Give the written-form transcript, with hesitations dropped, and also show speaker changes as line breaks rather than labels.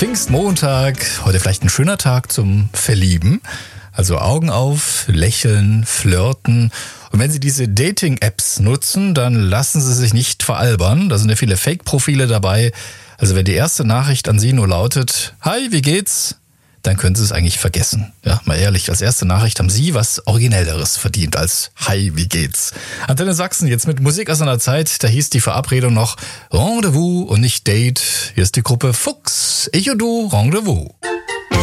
Pfingstmontag, heute vielleicht ein schöner Tag zum Verlieben. Also Augen auf, lächeln, flirten. Und wenn Sie diese Dating-Apps nutzen, dann lassen Sie sich nicht veralbern. Da sind ja viele Fake-Profile dabei. Also wenn die erste Nachricht an Sie nur lautet, hi, wie geht's? Dann können Sie es eigentlich vergessen. Ja, mal ehrlich, als erste Nachricht haben Sie was Originelleres verdient als hi, wie geht's? Antenne Sachsen, jetzt mit Musik aus einer Zeit, da hieß die Verabredung noch Rendezvous und nicht Date. Hier ist die Gruppe Fuchs, ich und du, Rendezvous.